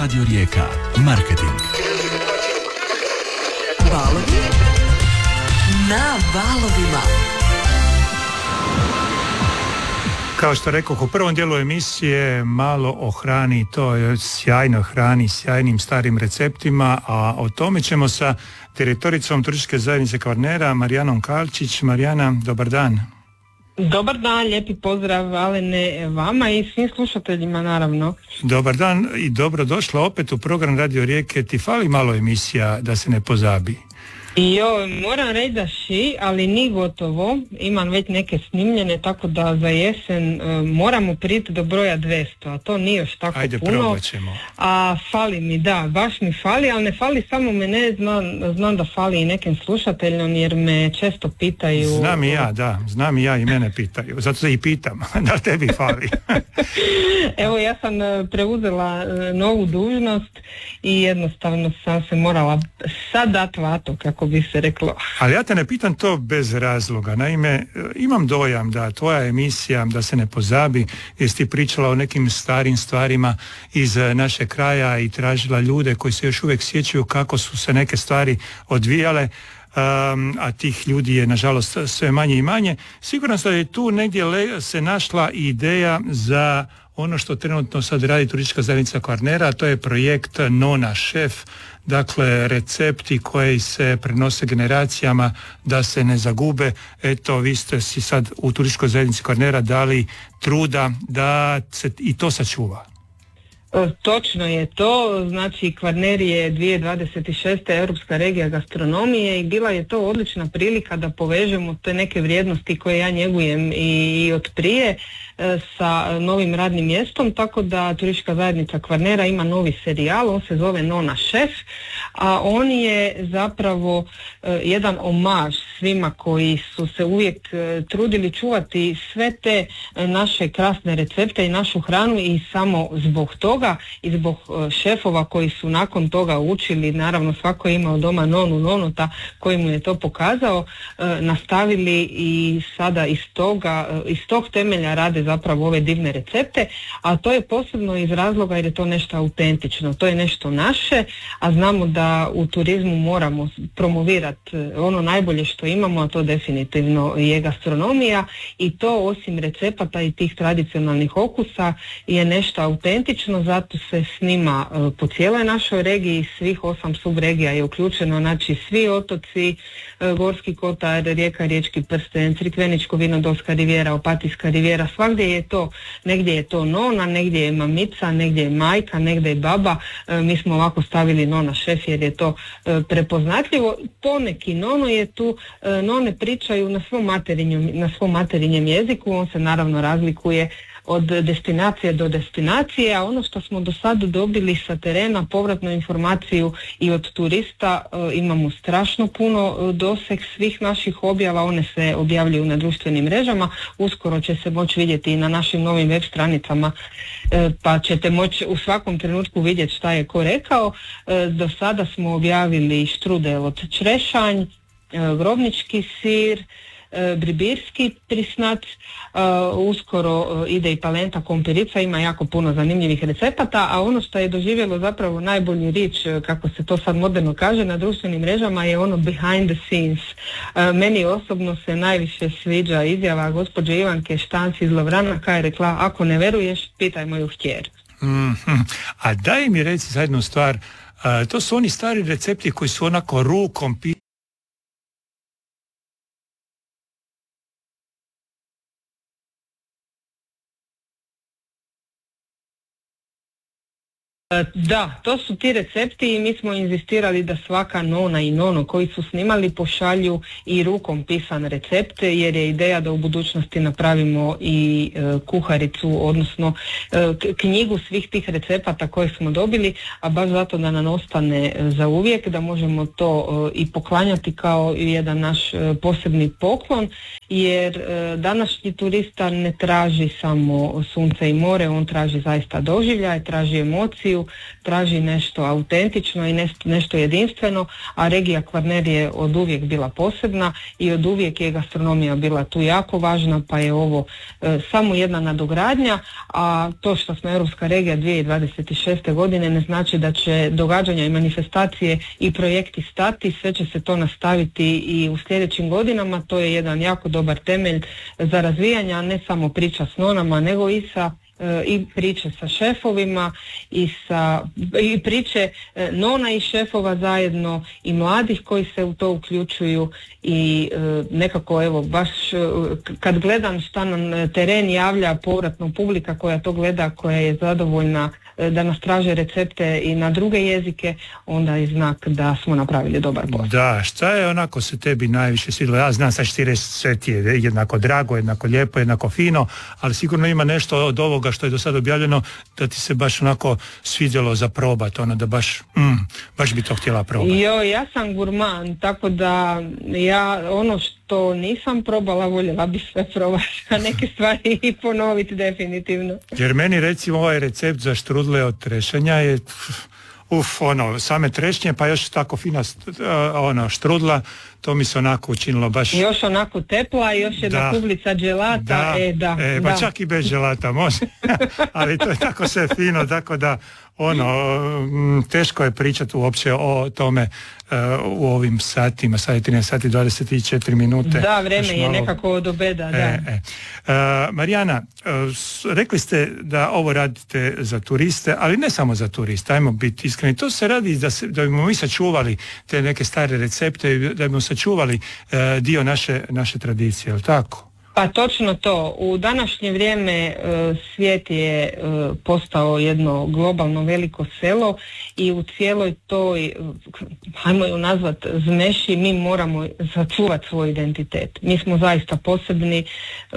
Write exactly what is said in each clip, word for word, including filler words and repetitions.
Radio Rijeka. Marketing. Valovi na valovima. Kao što rekao u prvom dijelu emisije, malo o hrani, to je sjajno hrani, sjajnim starim receptima, a o tome ćemo sa direktoricom Turističke zajednice Kvarnera, Marijanom Kalčić. Marijana, dobar dan. Dobar dan, lijepi pozdrav Alene vama i svim slušateljima naravno. Dobar dan i dobrodošla opet u program Radio Rijeke. Ti fali malo emisija da se ne pozabi? I jo, moram reći da ši, ali ni gotovo, imam već neke snimljene, tako da za jesen uh, moramo priti do broja dvjesto, a to nije još tako Ajde, puno. Ajde, probat ćemo. A fali mi, da, baš mi fali, ali ne fali samo mene, znam, znam da fali i nekim slušateljom, jer me često pitaju... Znam i ja, da, znam i ja i mene pitaju, zato se i pitam, da tebi fali. Evo, ja sam preuzela novu dužnost i jednostavno sam se morala sad dat vato, kako bi se reklo. Ali ja te ne pitam to bez razloga. Naime, imam dojam da tvoja emisija, da se ne pozabi, jesi ti pričala o nekim starim stvarima iz našeg kraja i tražila ljude koji se još uvijek sjećaju kako su se neke stvari odvijale, um, a tih ljudi je nažalost sve manje i manje. Siguran sam da je tu negdje le- se našla ideja za ono što trenutno sad radi Turistička zajednica Kvarnera, a to je projekt Nona Šef, dakle recepti koji se prenose generacijama da se ne zagube. Eto, vi ste si sad u Turističkoj zajednici Kvarnera dali truda da se i to sačuva. Točno je to, znači Kvarner je dvije tisuće dvadeset šeste. Europska regija gastronomije i bila je to odlična prilika da povežemo te neke vrijednosti koje ja njegujem i, i od prije sa novim radnim mjestom, tako da Turistička zajednica Kvarnera ima novi serijal, on se zove Nona Šef, a on je zapravo uh, jedan omaž svima koji su se uvijek uh, trudili čuvati sve te uh, naše krasne recepte i našu hranu i samo zbog toga i zbog uh, šefova koji su nakon toga učili, naravno svako je imao doma nonu, nonota koji mu je to pokazao, uh, nastavili i sada iz toga, uh, iz tog temelja rade zapravo ove divne recepte, a to je posebno iz razloga jer je to nešto autentično, to je nešto naše, a znamo da u turizmu moramo promovirati ono najbolje što imamo, a to definitivno je gastronomija i to osim recepata i tih tradicionalnih okusa je nešto autentično, zato se snima po cijeloj našoj regiji, svih osam subregija je uključeno, znači svi otoci, Gorski kotar, Rijeka, Riječki prsten, Crikveničko vinodolska rivijera, Opatijska rivijera, svagdje je to, negdje je to nona, negdje je mamica, negdje je majka, negdje je baba, e, mi smo ovako stavili Nona Šef jer je to e, prepoznatljivo. Poneki nono je tu, e, none pričaju na svom materinjem, na svom materinjem jeziku, on se naravno razlikuje od destinacije do destinacije, a ono što smo do sada dobili sa terena, povratnu informaciju i od turista, e, imamo strašno puno e, doseg svih naših objava, one se objavljuju na društvenim mrežama, uskoro će se moći vidjeti i na našim novim web stranicama, e, pa ćete moći u svakom trenutku vidjeti šta je ko rekao. E, do sada smo objavili štrudel od črešanj, e, grobnički sir, bribirski prisnat, uh, uskoro uh, ide i palenta kompirica, ima jako puno zanimljivih recepata, a ono što je doživjelo zapravo najbolju riječ, kako se to sad moderno kaže, na društvenim mrežama je ono behind the scenes. Uh, meni osobno se najviše sviđa izjava gospođe Ivanke Štanc iz Lovrana koja je rekla, ako ne veruješ, pitaj moju hćer. Mm-hmm. A daj mi reci za jednu stvar, uh, to su oni stari recepti koji su onako rukom pisani. Da, to su ti recepti i mi smo inzistirali da svaka nona i nono koji su snimali pošalju i rukom pisan recept, jer je ideja da u budućnosti napravimo i e, kuharicu, odnosno e, knjigu svih tih recepata koje smo dobili, a baš zato da nam ostane za uvijek, da možemo to e, i poklanjati kao jedan naš e, posebni poklon, jer e, današnji turista ne traži samo sunce i more, on traži zaista doživljaj, traži emociju prostoru traži nešto autentično i nešto, nešto jedinstveno, a regija Kvarner je od uvijek bila posebna i od uvijek je gastronomija bila tu jako važna, pa je ovo e, samo jedna nadogradnja, a to što smo Europska regija dvije tisuće dvadeset šeste. godine ne znači da će događanja i manifestacije i projekti stati, sve će se to nastaviti i u sljedećim godinama. To je jedan jako dobar temelj za razvijanje, a ne samo priča s nonama, nego i sa i priče sa šefovima i, sa, i priče nona i šefova zajedno i mladih koji se u to uključuju i nekako evo baš kad gledam šta nam teren javlja, povratno publika koja to gleda, koja je zadovoljna da nas traže recepte i na druge jezike, onda je znak da smo napravili dobar posao. Da, šta je onako se tebi najviše svidjelo? Ja znam, sad ću ti reći, sve ti je jednako drago, jednako lijepo, jednako fino, ali sigurno ima nešto od ovoga što je do sada objavljeno da ti se baš onako svidjelo za probat, ono da baš, mm, baš bi to htjela probati. Jo, ja sam gurman, tako da ja ono što nisam probala, voljela bi sve probati, a neke stvari i ponoviti definitivno. Jer meni recimo ovaj recept za štrudle od trešanja je uf, ono, same trešnje pa još tako fina ono, štrudla, to mi se onako učinilo baš... Još onako tepla i još jedna kuglica dželata, da, e da. E, pa da. čak i bez dželata može, ali to je tako sve fino, tako da ono, teško je pričati uopće o tome uh, u ovim satima, sad je trinaest sati dvadeset četiri minute. Da, vreme je nekako od obeda, da. E, e. Uh, Marijana, uh, rekli ste da ovo radite za turiste, ali ne samo za turiste, ajmo biti iskreni, to se radi da, se, da bimo mi sačuvali te neke stare recepte, da bimo sačuvali uh, dio naše, naše tradicije, je li tako? Pa točno to. U današnje vrijeme svijet je postao jedno globalno veliko selo i u cijeloj toj, hajmo ju nazvat, zmeši, mi moramo sačuvati svoj identitet. Mi smo zaista posebni,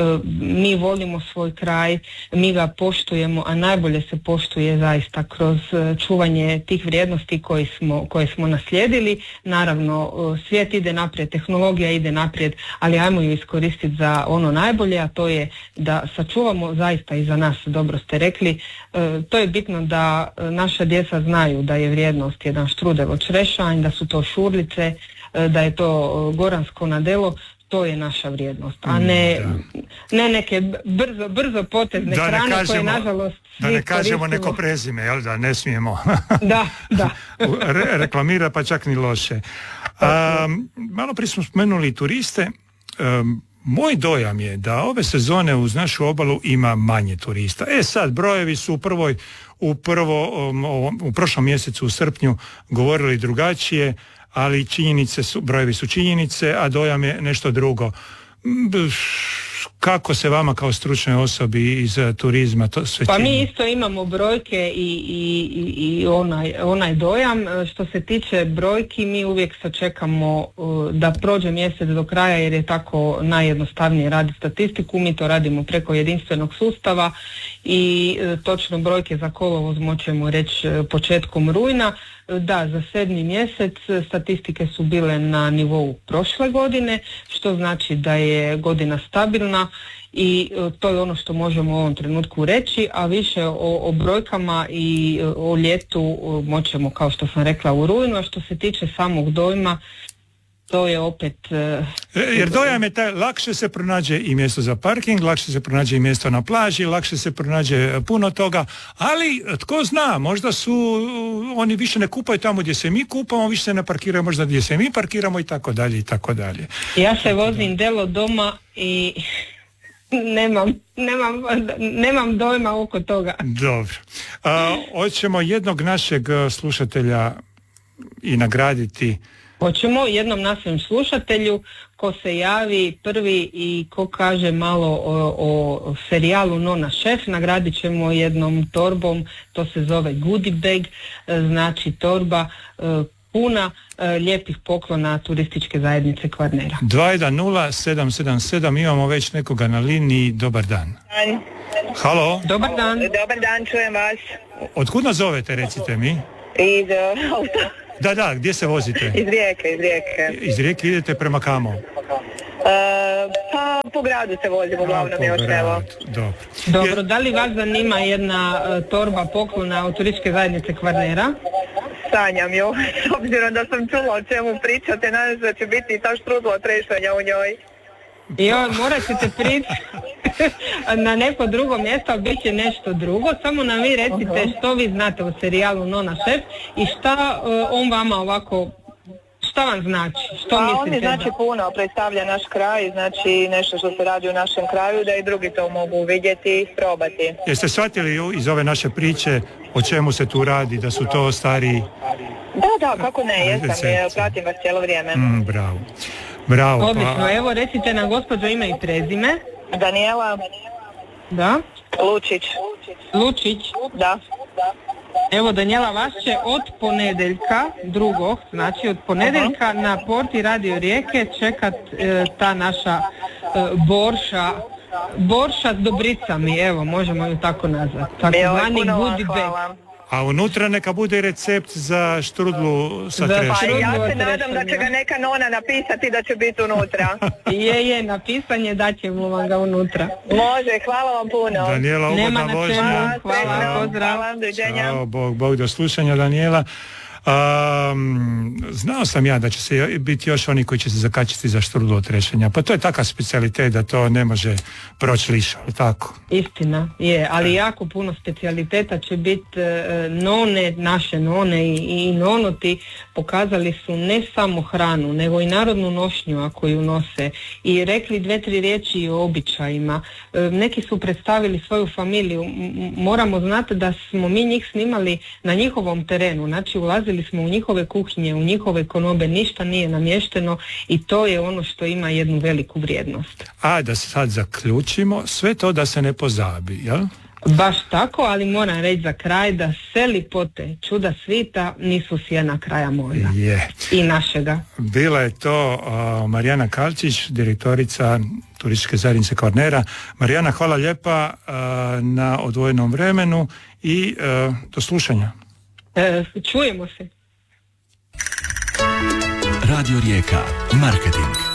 mi volimo svoj kraj, mi ga poštujemo, a najbolje se poštuje zaista kroz čuvanje tih vrijednosti koje smo, koje smo naslijedili. Naravno, svijet ide naprijed, tehnologija ide naprijed, ali ajmo ju iskoristiti za ono najbolje, a to je da sačuvamo zaista i za nas, dobro ste rekli, e, to je bitno da naša djeca znaju da je vrijednost jedan štrudel od črešanj, da su to šurlice, e, da je to goransko nadelo, to je naša vrijednost, a ne, ne neke brzo, brzo potezne da hrane kažemo, koje nažalost da ne kažemo koristimo. neko prezime, jel da, ne smijemo da, da. Re, reklamira pa čak ni loše. Um, malo prije smo spomenuli turiste. Um, Moj dojam je da ove sezone uz našu obalu ima manje turista. E sad, brojevi su u prvoj, u prvo, um, u prošlom mjesecu u srpnju govorili drugačije, ali činjenice su, brojevi su činjenice, a dojam je nešto drugo. Kako se vama kao stručnoj osobi iz turizma to sve čini? Pa mi isto imamo brojke i, i, i onaj, onaj dojam. Što se tiče brojki, mi uvijek sačekamo da prođe mjesec do kraja jer je tako najjednostavnije raditi statistiku. Mi to radimo preko jedinstvenog sustava i točno brojke za kolovoz moćemo reći početkom rujna. Da, za sedmi mjesec statistike su bile na nivou prošle godine, što znači da je godina stabilna i to je ono što možemo u ovom trenutku reći, a više o, o brojkama i o ljetu moćemo, kao što sam rekla, u rujnu, a što se tiče samog dojma, to je opet... Uh, Jer dojam je taj, lakše se pronađe i mjesto za parking, lakše se pronađe i mjesto na plaži, lakše se pronađe puno toga, ali tko zna, možda su, oni više ne kupaju tamo gdje se mi kupamo, više se ne parkiraju možda gdje se mi parkiramo i tako dalje i tako dalje. Ja se vozim delo doma i nemam, nemam, nemam dojma oko toga. Dobro. A, hoćemo jednog našeg slušatelja i nagraditi. Hoćemo jednom našem slušatelju ko se javi prvi i ko kaže malo o, o serijalu Nona Šef, nagradit ćemo jednom torbom, to se zove goodie bag, znači torba puna lijepih poklona turističke zajednice Kvarnera. dva jedan nula sedam sedam sedam, imamo već nekoga na liniji, dobar dan. Dan. Halo? Dobar dan. Dobar dan, čujem vas. Otkud nas zovete, recite mi? Iz uh, auta. Da, da, gdje se vozite? Iz Rijeke, iz Rijeke. Iz Rijeke idete prema kamo? Uh, pa po gradu se vozim uglavnom još, evo. Dobro. Dobro, da li vas zanima jedna uh, torba poklona od turističke zajednice Kvarnera? Sanjam ju, s obzirom da sam čula o čemu pričate, nadam se da će biti i ta štrudla trešanja u njoj. Jo, morat ćete prići na neko drugo mjesto, a bit će nešto drugo. Samo nam vi recite uh-huh. što vi znate o serijalu Nona Šef i šta uh, on vama ovako, šta vam znači? Što pa mislite? On mi znači da... puno, predstavlja naš kraj, znači nešto što se radi u našem kraju, da i drugi to mogu vidjeti i probati. Jeste shvatili iz ove naše priče o čemu se tu radi, da su to stari... Da, da, kako ne, jesam, je, pratim vas cijelo vrijeme. Mm, bravo. Bravo. Odlično, pa... evo recite nam gospođo ime i prezime. Danijela. Da. Lučić. Lučić. Da. Evo Danijela, vas će od ponedeljka, drugog, znači od ponedeljka uh-huh. na porti Radio Rijeke čekat e, ta naša e, borša, borša s dobricami, evo možemo ju tako nazvati. Tako zvani goodie bag. A unutra neka bude recept za štrudlu sa trešom. Pa ja se nadam da će ga neka nona napisati da će biti unutra. Je, je, napisanje daćemo vam ga unutra. Može, hvala vam puno. Danijela, ugodna vožnja. Hvala, pozdrav. Hvala, doviđenja. Ćao, Bog, Bog do slušanja, Danijela. Um, znao sam ja da će se biti još oni koji će se zakačiti za štrudlu od trešenja. Pa to je takav specijalitet da to ne može proći lišo, tako? Istina, je, ali jako puno specijaliteta će biti e, none, naše none i, i nonoti pokazali su ne samo hranu, nego i narodnu nošnju ako ju nose i rekli dve, tri riječi o običajima. E, neki su predstavili svoju familiju. M- moramo znati da smo mi njih snimali na njihovom terenu, znači ulazili smo u njihove kuhinje, u njihove konobe, ništa nije namješteno i to je ono što ima jednu veliku vrijednost. A da sad zaključimo, sve to da se ne pozabi, jel? Baš tako, ali moram reći za kraj da sve lipote čuda svita nisu sjena kraja moja. Je. I našega. Bila je to uh, Marijana Kalčić, direktorica Turističke zajednice Kvarnera. Marijana, hvala lijepa uh, na odvojenom vremenu i uh, do slušanja. E, čujemo se. Radio Rijeka. Marketing.